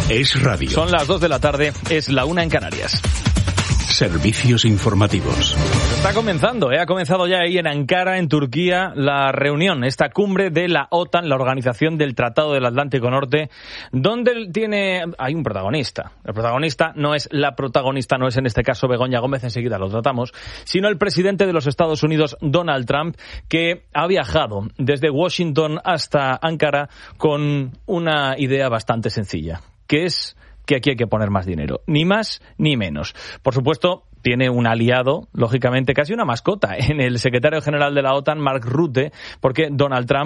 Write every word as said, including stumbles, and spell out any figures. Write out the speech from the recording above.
Es radio. Son las dos de la tarde, es la una en Canarias. Servicios informativos. Está comenzando, ¿eh? Ha comenzado ya ahí en Ankara, en Turquía, la reunión, esta cumbre de la OTAN, la Organización del Tratado del Atlántico Norte, donde tiene hay un protagonista. El protagonista no es la protagonista, no es en este caso Begoña Gómez, enseguida lo tratamos, sino el presidente de los Estados Unidos, Donald Trump, que ha viajado desde Washington hasta Ankara con una idea bastante sencilla, que es que aquí hay que poner más dinero, ni más ni menos. Por supuesto, tiene un aliado, lógicamente, casi una mascota, en el secretario general de la OTAN, Mark Rutte, porque Donald Trump